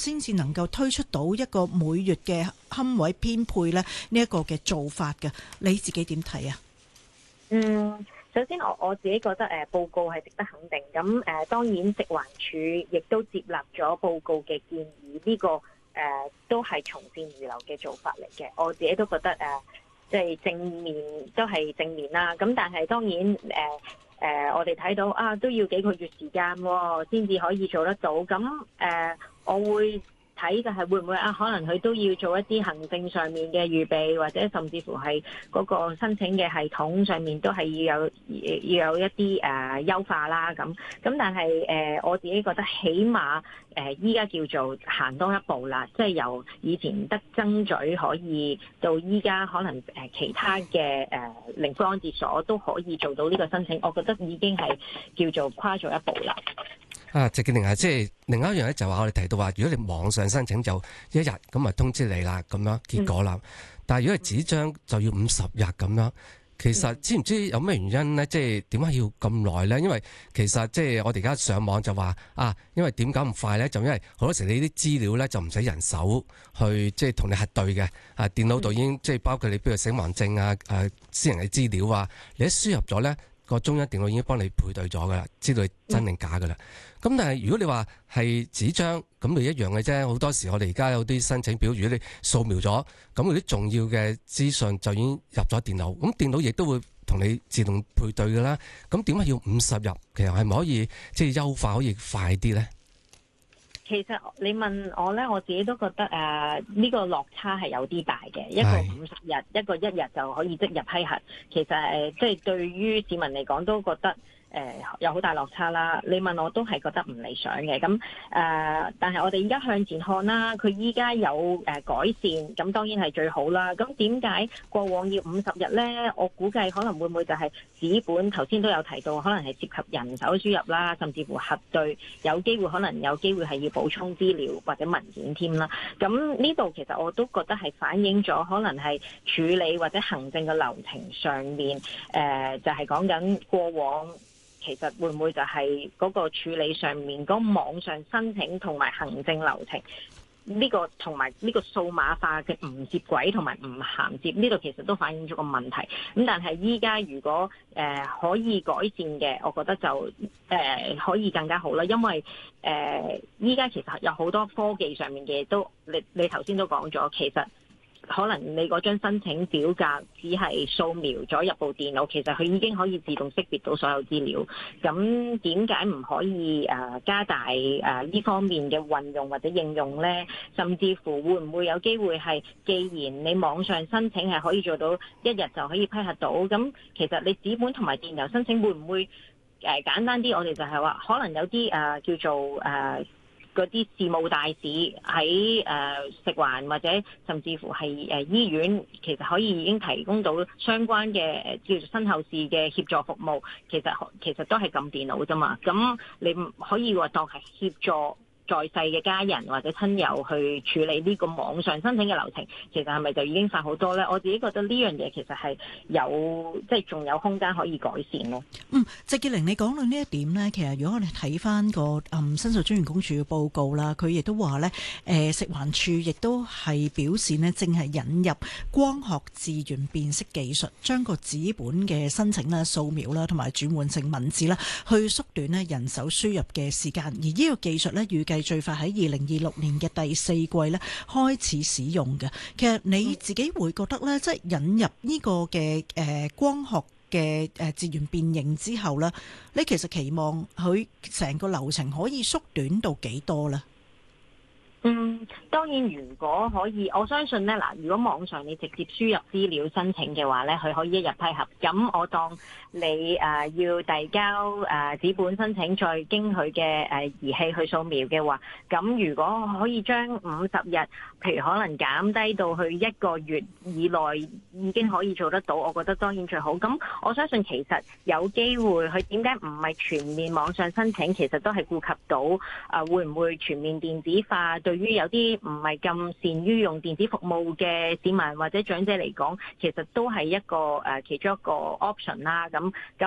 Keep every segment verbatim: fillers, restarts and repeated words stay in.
先至能夠推出到一個每月嘅龕位編配咧呢一個嘅做法嘅？你自己點睇啊？ 嗯，首先我我自己覺得誒、呃、報告係值得肯定，咁誒、呃、當然食環署亦都接納咗報告嘅建議，呢、這個誒、呃、都係從善如流嘅做法嚟嘅。我自己都覺得誒即係正面都係正面啦。咁但係當然誒誒、呃呃、我哋睇到啊都要幾個月時間先至可以做得到。咁誒、呃、我會睇嘅係會唔會啊？可能佢都要做一啲行政上面嘅預備，或者甚至乎係嗰個申請嘅系統上面都係要有要有一啲誒、呃、優化啦。咁咁但係誒、呃、我自己覺得起碼誒依家叫做行多一步啦，即係由以前得爭取可以到依家可能誒其他嘅誒靈灰安置所都可以做到呢個申請，我覺得已經係叫做跨咗一步啦。 啊，謝建寧啊，即係另外一樣咧，就話我哋提到話，如果你網上申請就一日咁啊通知你啦，咁樣結果啦。嗯、但係如果係紙張就要五十日咁樣，其實知唔知有咩原因咧？即係點解要咁耐咧？因為其實即係我哋而家上網就話啊，因為點解咁快咧？就因為好多時你啲資料咧就唔使人手去即係同你核對嘅，啊電腦度已經即係包括你譬如死亡證啊、誒私人嘅資料啊，你一輸入咗咧，個中央電腦已經幫你配對咗噶啦，知道你真定假噶啦。咁但係如果你話係紙張，咁咪一樣嘅啫。好多時我哋而家有啲申請表，如果你掃描咗，咁嗰啲重要嘅資訊就已經入咗電腦，咁電腦亦都會同你自動配對噶啦。咁點解要五十日？其實係咪可以即係優化可以快啲咧？ 其實你問我咧，我自己都覺得誒呢、呃這個落差係有啲大嘅。一個五十日，一個一日就可以即日批核。其實誒，即、呃、係對於市民嚟講都覺得。誒、呃、有好大落差啦！你問我都係覺得唔理想嘅，咁誒、呃，但係我哋而家向前看啦，佢依家有誒、呃、改善，咁當然係最好啦。咁點解過往要五十日呢？我估計可能會唔會就係紙本頭先都有提到，可能係涉及人手輸入啦，甚至乎核對，有機會可能有機會係要補充資料或者文件添啦。咁呢度其實我都覺得係反映咗可能係處理或者行政嘅流程上面，誒、呃、就係講緊過往。其實會唔會就係嗰個處理上面嗰、嗰個網上申請同埋行政流程呢、呢個同埋呢個數碼化嘅唔接軌同埋唔銜接，呢度其實都反映咗個問題。咁但係依家如果誒、呃、可以改善嘅，我覺得就誒、呃、可以更加好啦。因為誒依家其實有好多科技上面嘅嘢都，你你頭先都講咗，其實。可能你嗰張申請表格只係掃描咗入部電腦，其實佢已經可以自動識別到所有資料。咁點解唔可以誒加大誒呢方面嘅運用或者應用呢？甚至乎會唔會有機會係，既然你網上申請係可以做到一日就可以批核到，咁其實你紙本同埋電郵申請會唔會誒簡單啲？我哋就係話可能有啲誒、呃、叫做誒。呃嗰啲事務大使喺誒、呃、食環或者甚至乎係誒、呃、醫院，其實可以已經提供到相關嘅叫做身後事嘅協助服務，其實其實都係撳電腦啫嘛。咁你可以話當係協助在世嘅家人或者親友去處理呢個網上申請嘅流程，其實係咪就已經快好多呢？我自己覺得呢樣嘢其實係有即係仲有空間可以改善咯。 嗯，謝建寧，你講到呢一點呢，其實如果我哋睇翻個嗯申訴專員公署嘅報告啦，佢亦都話呢，誒、呃、食環署亦都係表示呢，正係引入光學字元辨識技術，將個紙本嘅申請啦、掃描啦同埋轉換成文字啦，去縮短呢人手輸入嘅時間。而呢個技術呢，預計最快喺二零二六年嘅第四季咧開始使用嘅。其實你自己會覺得咧，即係引入呢個嘅誒光學嘅誒字元辨認之後咧，你其實期望佢成個流程可以縮短到幾多咧？ 嗯，當然如果可以，我相信咧嗱，如果網上你直接輸入資料申請嘅話咧，佢可以一日批核。咁我當你誒、呃、要遞交誒紙本申請，再經佢嘅誒儀器去掃描嘅話，咁如果可以將五十日，譬如可能減低到去一個月以內已經可以做得到，我覺得當然最好。咁我相信其實有機會，佢點解唔係全面網上申請？其實都係顧及到誒、呃、會唔會全面電子化。對於有啲唔係咁善於用電子服務嘅市民或者長者嚟講，其實都係一個誒、呃、其中一個 option 啦。咁咁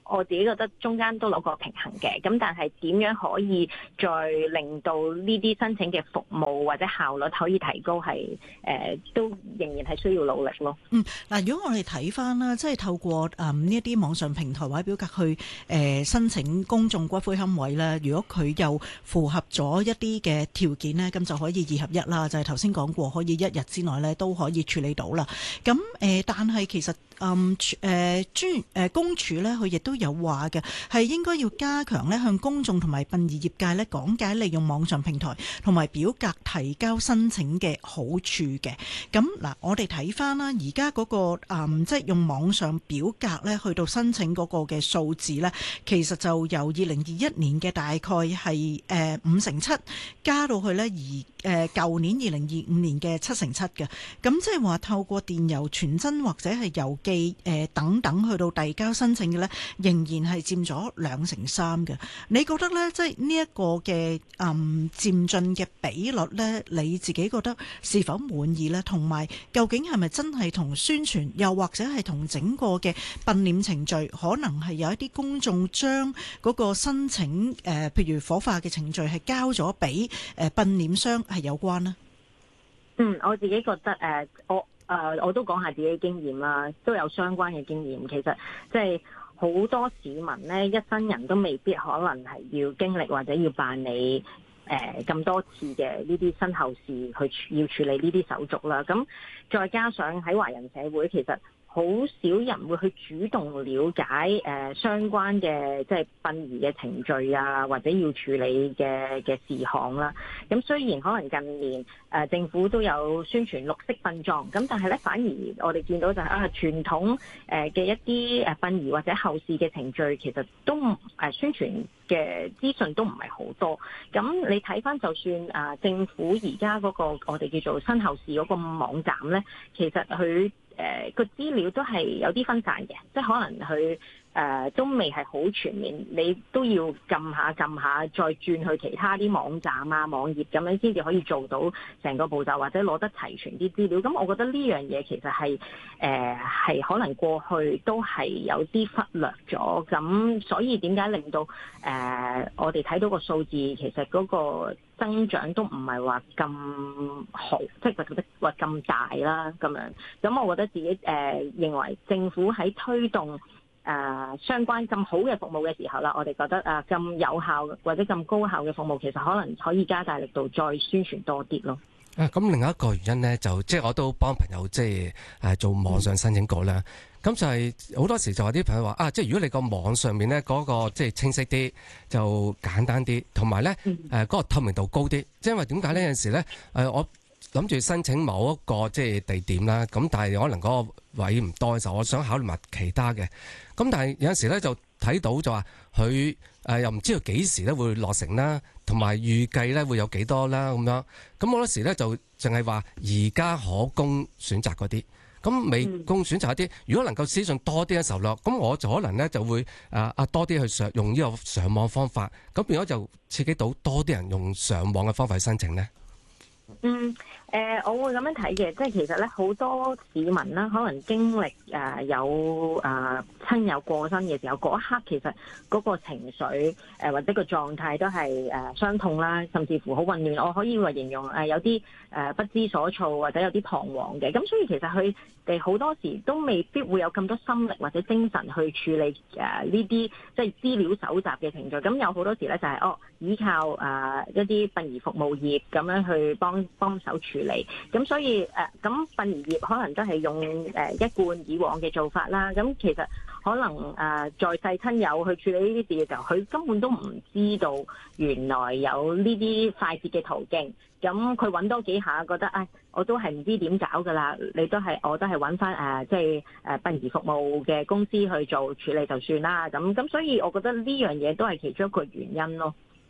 我自己覺得中間都攞個平衡嘅。咁但係點樣可以再令到呢啲申請嘅服務或者效率可以提高，係誒、呃、都仍然係需要努力咯。 嗯，嗱，如果我哋睇翻啦，即係透過誒呢一啲網上平台或者表格去誒、呃、申請公眾骨灰龕位咧，如果佢又符合咗一啲嘅條件呢，咁就可以二合一啦，就係頭先講過，可以一日之內咧都可以處理到啦。咁誒、呃，但係其實嗯誒專誒公署咧，佢亦都有話嘅，係應該要加強咧向公眾同埋殯儀業界咧講解利用網上平台同埋表格提交申請嘅好處嘅。咁嗱，我哋睇翻啦，而家嗰個、嗯、即係用網上表格咧去到申請嗰個嘅數字咧，其實就由二零二一年嘅大概係誒五成七加到去咧而誒舊年二零二五年嘅七成七嘅。咁即係話透過電郵傳真或者係郵寄誒等等去到遞交申請嘅咧，仍然係佔咗兩成三嘅。你覺得咧，即係呢一個嘅嗯漸進嘅比率咧，你自己覺得是否滿意咧？同埋究竟係咪真係同宣傳，又或者係同整個嘅殯殮程序，可能係有一啲公眾將嗰個申請誒、呃，譬如火化嘅程序係交咗俾誒殯殮商係有關呢？ 嗯，我自己覺得誒、呃，我誒、呃、我都講下自己嘅經驗啦，都有相關嘅經驗。其實即係好多市民咧，一生人都未必可能係要經歷或者要辦理誒咁、呃、多次嘅呢啲身後事去要處理呢啲手續啦。咁再加上喺華人社會，其實好少人會去主動了解誒、呃、相關嘅即係殯儀嘅程序啊，或者要處理嘅嘅事項啦。咁雖然可能近年誒、呃、政府都有宣傳綠色殯葬，咁但係咧反而我哋見到就係、是、啊傳統誒嘅一啲誒殯儀或者後事嘅程序，其實都誒、呃、宣傳嘅資訊都唔係好多。咁你睇翻就算啊、呃、政府而家嗰個我哋叫做身後事嗰個網站咧，其實佢誒個資料都係有啲分散嘅，即係可能佢誒、呃、都未係好全面，你都要撳下撳下，再轉去其他啲網站啊、網頁咁樣先至可以做到成個步驟，或者攞得齊全啲資料。咁我覺得呢樣嘢其實係誒係可能過去都係有啲忽略咗，咁所以點解令到誒、呃、我哋睇到個數字其實嗰個增長都唔係話咁好，即係覺得話咁大啦咁樣。咁我覺得自己誒、呃、認為政府喺推動誒、呃、相關咁好嘅服務嘅時候啦，我哋覺得啊咁、呃、有效或者咁高效嘅服務，其實可能可以加大力度再宣傳多啲咯。 啊，咁另外一個原因咧，就即係我都幫朋友即係誒做網上申請過啦。咁、嗯、就係好多時就話啲朋友話啊，即係如果你個網上面咧嗰個即係清晰啲，就簡單啲，同埋咧誒嗰個透明度高啲。即係因為點解呢？有陣時咧誒我諗住申請某一個即係地點啦，咁但係可能嗰個位唔多嘅時候，我想考慮埋其他嘅。咁但係有陣時咧就睇到就話佢誒又唔知道幾時咧會落成啦，同埋預計咧會有幾多啦咁樣。咁好多時咧就淨係話而家可供選擇嗰啲，咁未供選擇一啲。如果能夠資訊多啲嘅時候咯，咁我就可能咧就會誒啊多啲去上用呢個上網方法，咁變咗就刺激到多啲人用上網嘅方法去申請咧。 嗯，誒、呃，我會咁樣睇嘅，即係其實咧，好多市民啦，可能經歷誒、呃、有誒親、呃、友過身嘅時候，嗰一刻其實嗰個情緒誒、呃、或者個狀態都係誒傷痛啦，甚至乎好混亂。我可以話形容誒、呃、有啲誒、呃、不知所措，或者有啲彷徨嘅。咁所以其實佢哋好多時都未必會有咁多心力或者精神去處理誒呢啲即係資料搜集嘅程序。咁有好多時咧就係、是、哦依靠誒、呃、一啲殯儀服務業咁樣去幫幫手處理，咁所以誒，咁殯儀業可能都係用誒、呃、一貫以往嘅做法啦。咁其實可能誒、呃、在世親友去處理呢啲事嘅時候，佢根本都唔知道原來有呢啲快捷嘅途徑。咁佢揾多幾下，覺得誒、哎，我都係唔知點搞噶啦。你都係，我都係揾翻誒，即係誒殯儀服務嘅公司去做處理就算啦。咁咁，所以我覺得呢樣嘢都係其中一個原因咯。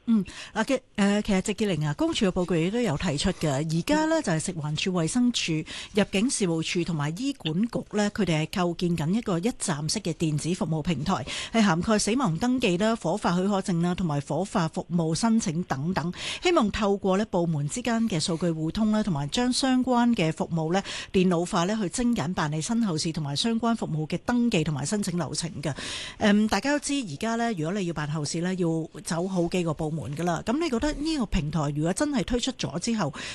嗯，嗱嘅誒，其實謝潔玲啊，公署嘅報告亦都有提出嘅。而家呢，就係食環署、衛生署、入境事務處同埋醫管局呢，佢哋係構建緊一個一站式嘅電子服務平台，係涵蓋死亡登記啦、火化許可證啦，同埋火化服務申請等等。希望透過呢部門之間嘅數據互通啦，同埋將相關嘅服務呢電腦化呢，去精簡辦理身後事同埋相關服務嘅登記同埋申請流程嘅。誒、嗯，大家都知而家呢，如果你要辦後事呢，要走好幾個部門門噶啦，咁你覺得呢個平台如果真係推出咗之後，